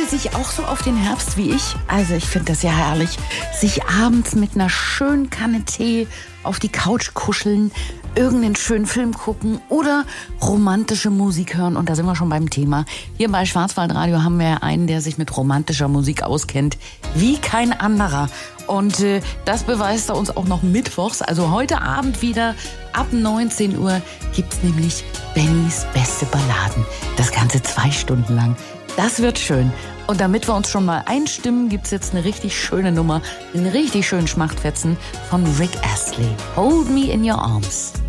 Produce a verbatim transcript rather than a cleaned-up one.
Sie sich auch so auf den Herbst wie ich? Also ich finde das ja herrlich, sich abends mit einer schönen Kanne Tee auf die Couch kuscheln, irgendeinen schönen Film gucken oder romantische Musik hören. Und da sind wir schon beim Thema. Hier bei Schwarzwaldradio haben wir ja einen, der sich mit romantischer Musik auskennt, wie kein anderer. Und äh, das beweist er uns auch noch mittwochs. Also heute Abend wieder ab neunzehn Uhr gibt's nämlich Bennys beste Balladen. Das Ganze zwei Stunden lang. Das wird schön. Und damit wir uns schon mal einstimmen, gibt's jetzt eine richtig schöne Nummer, einen richtig schönen Schmachtfetzen von Rick Astley. Hold Me in Your Arms.